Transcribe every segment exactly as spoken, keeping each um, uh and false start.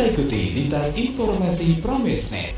ikuti lintas informasi Pramesnet.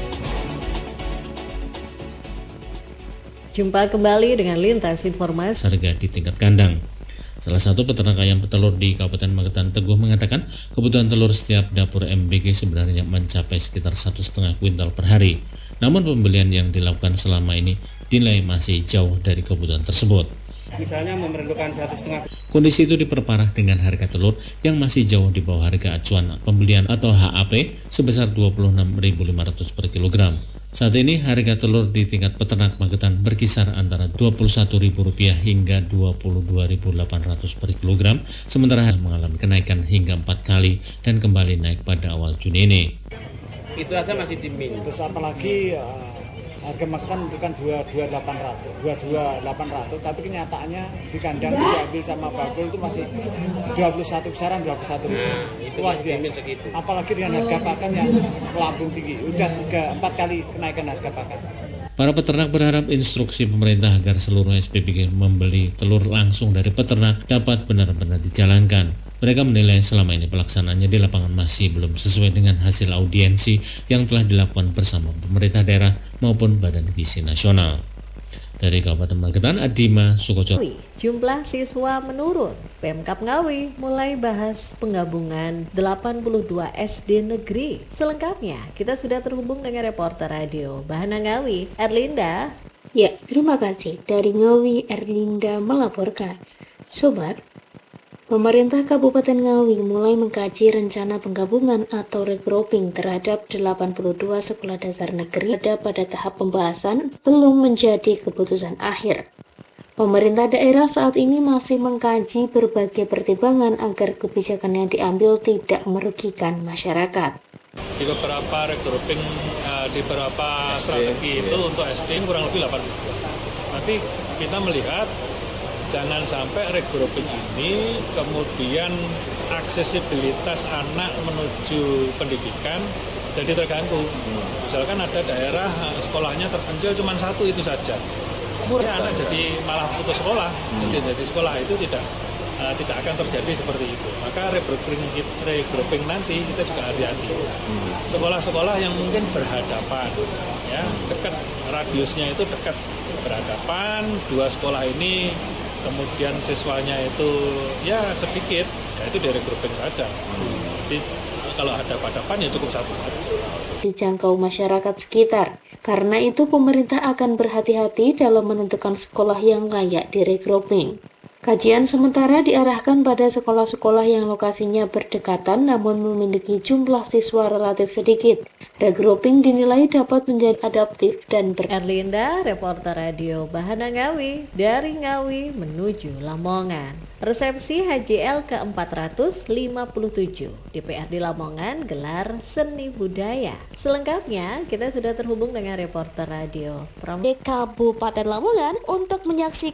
Jumpa kembali dengan lintas informasi. Harga di tingkat kandang. Salah satu peternak ayam petelur di Kabupaten Magetan Teguh mengatakan kebutuhan telur setiap dapur M B G sebenarnya mencapai sekitar satu setengah kuintal per hari. Namun pembelian yang dilakukan selama ini dinilai masih jauh dari kebutuhan tersebut. Misalnya memerlukan satu setengah. Kondisi itu diperparah dengan harga telur yang masih jauh di bawah harga acuan pembelian atau H A P sebesar dua puluh enam ribu lima ratus per kilogram. Saat ini harga telur di tingkat peternak Magetan berkisar antara dua puluh satu ribu rupiah hingga dua puluh dua ribu delapan ratus per kilogram, sementara mengalami kenaikan hingga empat kali dan kembali naik pada awal Juni ini. Itu aja masih dimin. Terus apalagi uh, harga makan itu kan dua puluh dua ribu delapan ratus, dua puluh dua ribu delapan ratus, tapi kenyataannya di kandang diambil sama bakul itu masih dua puluh satu kisaran dua puluh satu ribu. Nah, itu wah biasa. segitu. Apalagi dengan harga pakan yang melambung tinggi, udah tiga empat kali kenaikan harga pakan. Para peternak berharap instruksi pemerintah agar seluruh S P B G membeli telur langsung dari peternak dapat benar-benar dijalankan. Mereka menilai selama ini pelaksanaannya di lapangan masih belum sesuai dengan hasil audiensi yang telah dilakukan bersama pemerintah daerah maupun Badan Gizi Nasional. Dari Kabupaten Magetan, Adima Sukoco. Jumlah siswa menurun. Pemkab Ngawi mulai bahas penggabungan delapan puluh dua S D negeri. Selengkapnya, kita sudah terhubung dengan reporter radio Bahana Ngawi, Erlinda. Ya, terima kasih. Dari Ngawi, Erlinda melaporkan. Sobat, pemerintah Kabupaten Ngawi mulai mengkaji rencana penggabungan atau regrouping terhadap delapan puluh dua sekolah dasar negeri ada pada tahap pembahasan belum menjadi keputusan akhir. Pemerintah daerah saat ini masih mengkaji berbagai pertimbangan agar kebijakan yang diambil tidak merugikan masyarakat. Di beberapa regrouping, uh, di beberapa S D, strategi itu ya. Untuk S D kurang lebih delapan puluh dua. Tapi kita melihat jangan sampai regrouping ini kemudian aksesibilitas anak menuju pendidikan jadi terganggu. Misalkan ada daerah sekolahnya terpencil cuma satu itu saja, ya anak jadi malah putus sekolah. Jadi, jadi sekolah itu tidak uh, tidak akan terjadi seperti itu. Maka regrouping, regrouping nanti kita juga hati-hati. Sekolah-sekolah yang mungkin berhadapan, ya dekat radiusnya itu dekat berhadapan dua sekolah ini. Kemudian siswanya itu ya sedikit, ya itu dari regrouping saja. Hmm. Jadi kalau ada hadapan ya cukup satu saja. Dijangkau masyarakat sekitar. Karena itu pemerintah akan berhati-hati dalam menentukan sekolah yang layak di regrouping. Kajian sementara diarahkan pada sekolah-sekolah yang lokasinya berdekatan namun memiliki jumlah siswa relatif sedikit. Regrouping dinilai dapat menjadi adaptif dan ber... Erlinda, reporter radio Bahana Ngawi, dari Ngawi menuju Lamongan. Resepsi H J L ke empat ratus lima puluh tujuh D P R D Lamongan gelar seni budaya. Selengkapnya kita sudah terhubung dengan reporter radio Pram Kabupaten Lamongan untuk menyaksikan